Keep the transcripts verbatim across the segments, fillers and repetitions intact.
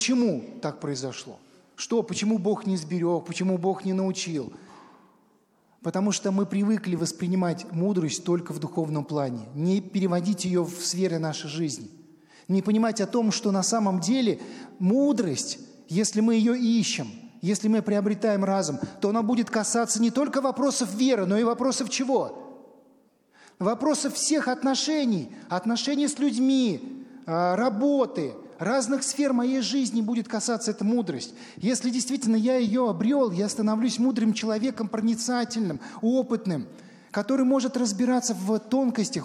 Почему так произошло? Что, почему Бог не сберег, почему Бог не научил? Потому что мы привыкли воспринимать мудрость только в духовном плане, не переводить ее в сферы нашей жизни, не понимать о том, что на самом деле мудрость, если мы ее ищем, если мы приобретаем разум, то она будет касаться не только вопросов веры, но и вопросов чего? Вопросов всех отношений, отношений с людьми, работы, разных сфер моей жизни будет касаться эта мудрость. Если действительно я ее обрел, я становлюсь мудрым человеком, проницательным, опытным, который может разбираться в тонкостях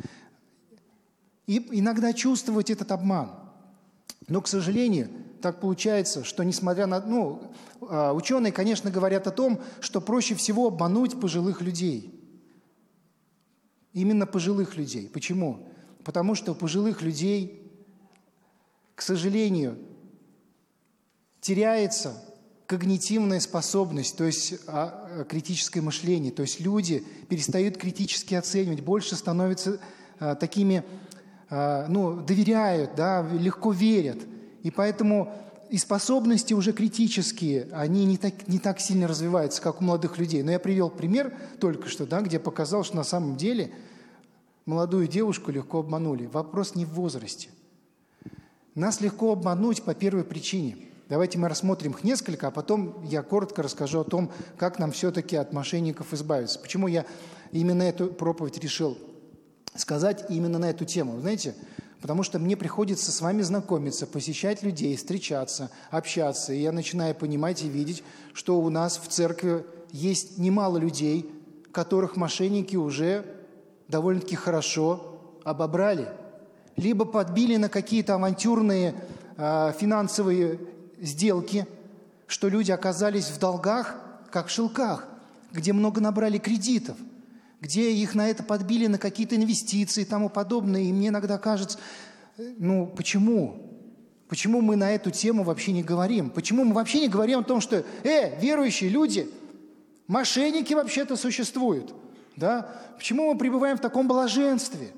и иногда чувствовать этот обман. Но, к сожалению, так получается, что несмотря на... Ну, ученые, конечно, говорят о том, что проще всего обмануть пожилых людей. Именно пожилых людей. Почему? Потому что у пожилых людей, к сожалению, теряется когнитивная способность, то есть а, критическое мышление. То есть люди перестают критически оценивать, больше становятся а, такими, а, ну, доверяют, да, легко верят. И поэтому и способности уже критические, они не так, не так сильно развиваются, как у молодых людей. Но я привел пример только что, да, где показал, что на самом деле молодую девушку легко обманули. Вопрос не в возрасте. Нас легко обмануть по первой причине. Давайте мы рассмотрим их несколько, а потом я коротко расскажу о том, как нам все-таки от мошенников избавиться. Почему я именно эту проповедь решил сказать именно на эту тему. Вы знаете, потому что мне приходится с вами знакомиться, посещать людей, встречаться, общаться. И я начинаю понимать и видеть, что у нас в церкви есть немало людей, которых мошенники уже довольно-таки хорошо обобрали. Либо подбили на какие-то авантюрные э, финансовые сделки, что люди оказались в долгах, как в шелках, где много набрали кредитов, где их на это подбили на какие-то инвестиции и тому подобное. И мне иногда кажется, ну почему? Почему мы на эту тему вообще не говорим? Почему мы вообще не говорим о том, что, э, верующие люди, мошенники вообще-то существуют? Да? Почему мы пребываем в таком блаженстве?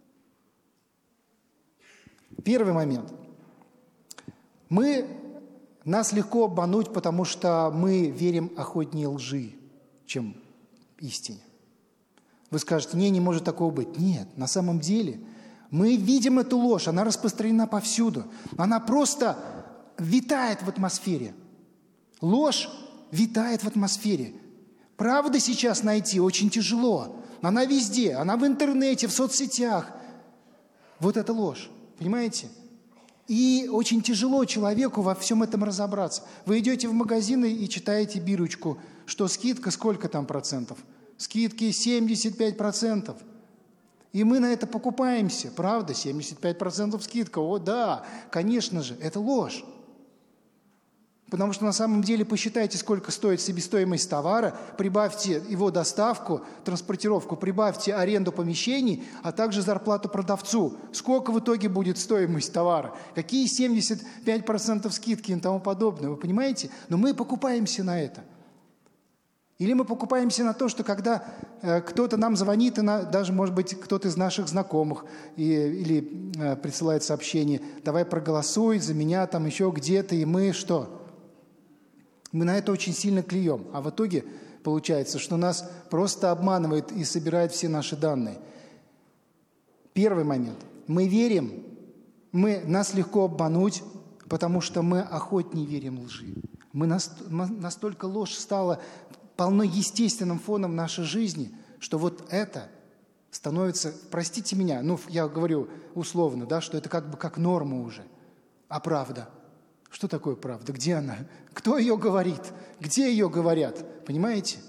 Первый момент. Мы, нас легко обмануть, потому что мы верим охотнее лжи, чем истине. Вы скажете, не, не может такого быть. Нет, на самом деле мы видим эту ложь, она распространена повсюду. Она просто витает в атмосфере. Ложь витает в атмосфере. Правду сейчас найти очень тяжело. Она везде, она в интернете, в соцсетях. Вот это ложь. Понимаете? И очень тяжело человеку во всем этом разобраться. Вы идете в магазины и читаете бирочку, что скидка, сколько там процентов? Скидки семьдесят пять процентов. И мы на это покупаемся. Правда, семьдесят пять процентов скидка. О, да, конечно же, это ложь. Потому что на самом деле посчитайте, сколько стоит себестоимость товара, прибавьте его доставку, транспортировку, прибавьте аренду помещений, а также зарплату продавцу. Сколько в итоге будет стоимость товара? Какие семьдесят пять процентов скидки и тому подобное, вы понимаете? Но мы покупаемся на это. Или мы покупаемся на то, что когда э, кто-то нам звонит, и на, даже, может быть, кто-то из наших знакомых и, или э, присылает сообщение, давай проголосуй за меня там еще где-то, и мы что? Мы на это очень сильно клюем. А в итоге получается, что нас просто обманывает и собирает все наши данные. Первый момент. Мы верим, мы, нас легко обмануть, потому что мы охотнее верим лжи. Мы настолько ложь стала полно естественным фоном нашей жизни, что вот это становится, простите меня, ну, я говорю условно, да, что это как бы как норма уже. А правда? Что такое правда? Где она? Кто ее говорит? Где ее говорят? Понимаете?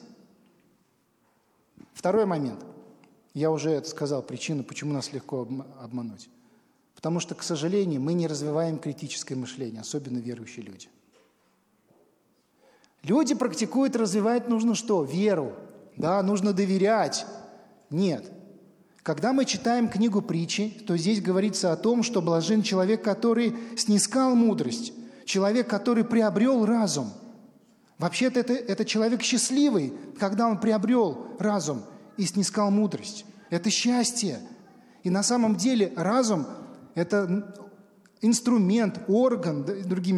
Второй момент. Я уже это сказал, причину, почему нас легко обмануть. Потому что, к сожалению, мы не развиваем критическое мышление, особенно верующие люди. Люди практикуют, развивать нужно что? Веру. Да, нужно доверять. Нет. Когда мы читаем книгу притчи, то здесь говорится о том, что блажен человек, который снискал мудрость, человек, который приобрел разум. Вообще-то это, это человек счастливый, когда он приобрел разум и снискал мудрость. Это счастье. И на самом деле разум – это инструмент, орган, другими